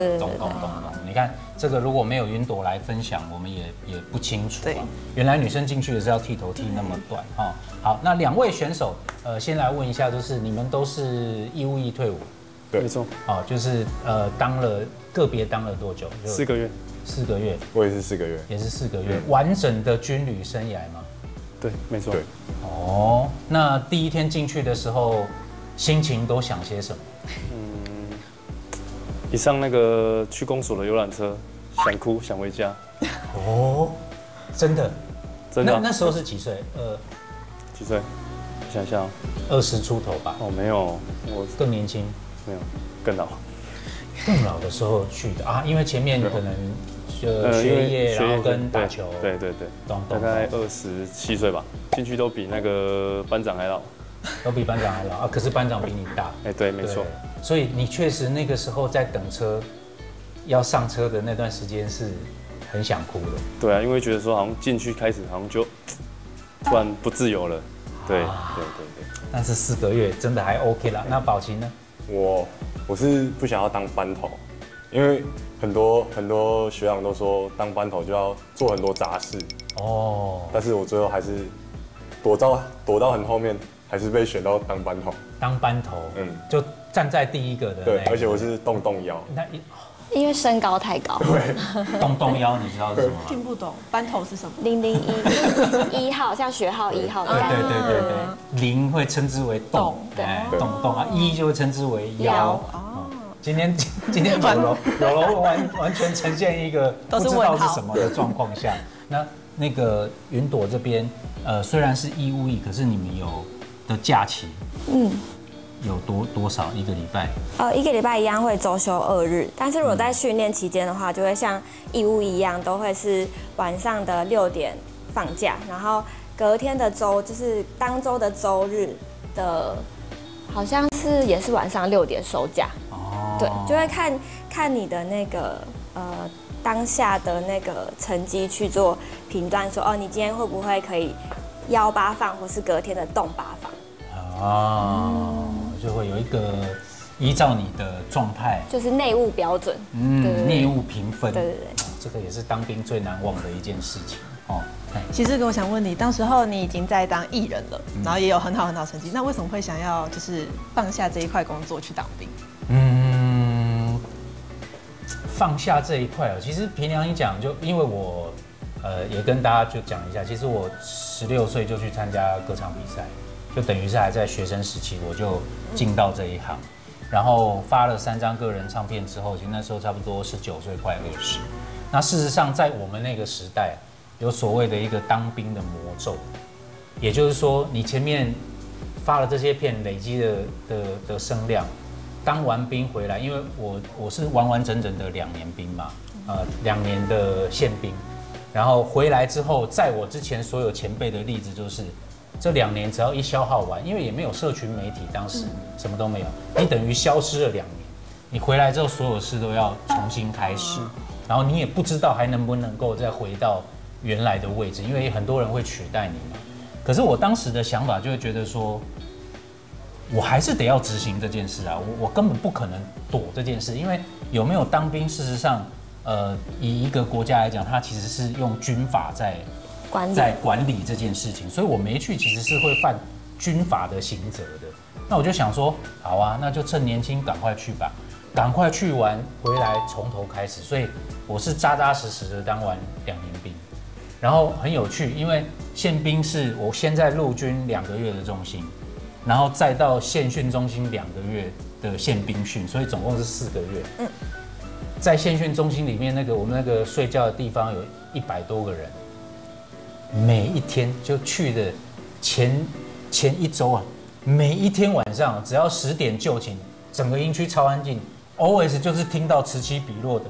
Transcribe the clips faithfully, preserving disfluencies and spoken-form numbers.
懂懂懂懂。你看这个如果没有云朵来分享，我们也也不清楚啊。原来女生进去也是要剃头剃那么短哈。好，那两位选手，呃，先来问一下，就是你们都是义务役退伍？ 对，没错。 哦，就是呃，当了个别当了多久？ 四个月。 四个月。 我也是四个月。 也是四个月，完整的军旅生涯吗？ 对，没错。 对。 哦，那第一天进去的时候，心情都想些什么？ 嗯，一上那个去公所的游览车，想哭，想回家。 哦，真的， 真的。 那那时候是几岁？呃， 几岁？想想， 二十出头吧。 哦，没有，我更年轻。 没有，更老。 更老的时候去的啊，因为前面可能呃学业，然后跟打球。 对对对。 懂大概二十七岁吧，进去都比那个班长还老。 都比班长还老啊！可是班长比你大。 哎，对，没错。 所以你确实那个时候在等车，要上车的那段时间是很想哭的。 对啊，因为觉得说好像进去开始好像就突然不自由了。对对对对。 但是四个月真的还 OK 啦。那宝琴呢？ 我我是不想要当班头，因为很多很多学长都说当班头就要做很多杂事。哦。但是我最后还是躲到躲到很后面。还是被选到当班头， 当班头，嗯，就站在第一个的。 对，而且我是动动腰。 那因为身高太高。 对， 动动腰，你知道是什么吗？ 听不懂，班头是什么？ 零零一一号，像学号一号的感觉。 对对对对，零会称之为动，对，动动啊，一就会称之为腰。哦，今天今天柔柔柔柔完完全呈现一个不知道是什么的状况下，那那个云朵这边，呃，虽然是义务役，可是你们有。的假期，嗯，有多多少一个礼拜？ 呃，一个礼拜一样会周休二日，但是如果在训练期间的话，就会像义务一样，都会是晚上的六点放假，然后隔天的周就是当周的周日的，好像是也是晚上六点收假。哦，对，就会看看你的那个呃当下的那个成绩去做评断，说哦，你今天会不会可以幺八放，或是隔天的动八放。 哦，就会有一个依照你的状态， 就是内务标准， 嗯，内务评分， 对对对， 这个也是当兵最难忘的一件事情哦。 其实，我想问你，当时候你已经在当艺人了，然后也有很好很好成绩，那为什么会想要就是放下这一块工作去当兵？嗯， 放下这一块哦，其实凭良心讲，就因为我呃也跟大家就讲一下，其实我十六岁就去参加歌唱比赛。就等于是还在学生时期，我就进到这一行，然后发了三张个人唱片之后，其实那时候差不多十九岁，快二十。那事实上，在我们那个时代，有所谓的一个当兵的魔咒，也就是说，你前面发了这些片，累积的的的声量，当完兵回来，因为我我是完完整整的两年兵嘛，呃，两年的宪兵，然后回来之后，在我之前所有前辈的例子就是。这两年只要一消耗完，因为也没有社群媒体，当时什么都没有，你等于消失了两年。你回来之后，所有事都要重新开始，然后你也不知道还能不能够再回到原来的位置，因为很多人会取代你嘛。可是我当时的想法就会觉得说，我还是得要执行这件事啊，我我根本不可能躲这件事，因为有没有当兵，事实上，呃，以一个国家来讲，它其实是用军法在。在管理这件事情，所以我没去其实是会犯军法的刑责的。那我就想说，好啊，那就趁年轻赶快去吧，赶快去完回来从头开始。所以我是扎扎实实的当完两年兵，然后很有趣，因为宪兵是我先在陆军两个月的中心，然后再到宪训中心两个月的宪兵训，所以总共是四个月。嗯，在宪训中心里面，那个我们那个睡觉的地方有一百多个人。每一天就去的前前一周啊，每一天晚上只要十点就寝，整个营区超安静 ，always 就是听到此起彼落的，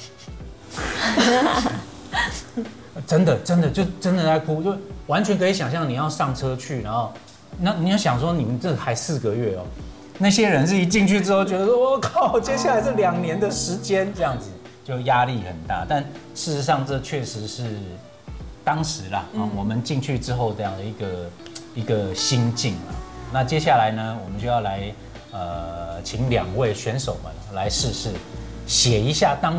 真的真的就真的在哭，就完全可以想象你要上车去，然后那你要想说你们这还四个月哦，那些人是一进去之后觉得说我靠，接下来是两年的时间这样子，就压力很大，但事实上这确实是。当时啦，啊，我们进去之后这样的一个一个心境啊，那接下来呢，我们就要来呃，请两位选手们来试试写一下当